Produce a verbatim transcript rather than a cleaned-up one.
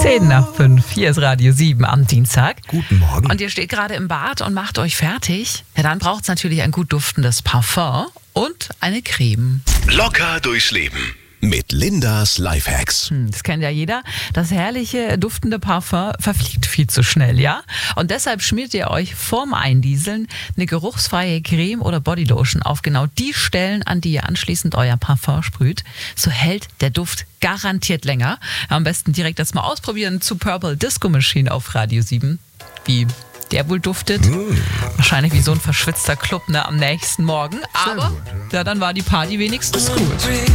Zehn nach fünf. Hier ist Radio sieben am Dienstag. Guten Morgen. Und ihr steht gerade im Bad und macht euch fertig. Ja, dann braucht es natürlich ein gut duftendes Parfum und eine Creme. Locker durchs Leben mit Lindas Lifehacks. Hm, das kennt ja jeder. Das herrliche, duftende Parfum verfliegt viel zu schnell, ja? Und deshalb schmiert ihr euch vorm Eindieseln eine geruchsfreie Creme oder Bodylotion auf genau die Stellen, an die ihr anschließend euer Parfum sprüht. So hält der Duft garantiert länger. Am besten direkt das mal ausprobieren zu Purple Disco Machine auf Radio sieben. Wie der wohl duftet. Mm. Wahrscheinlich wie so ein verschwitzter Club, ne, am nächsten Morgen. Aber, ja, dann war die Party wenigstens gut.